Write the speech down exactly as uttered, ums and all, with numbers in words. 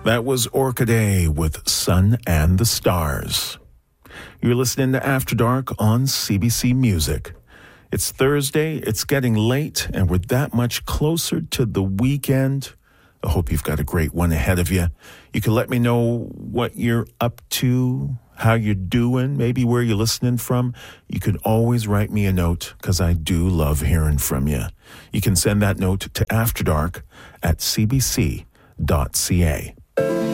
That was Orchidea with Sun and the Stars. You're listening to After Dark on C B C Music. It's Thursday, it's getting late, and we're that much closer to the weekend. I hope you've got a great one ahead of you. You can let me know what you're up to, how you're doing, maybe where you're listening from. You can always write me a note, because I do love hearing from you. You can send that note to afterdark at c b c dot c a.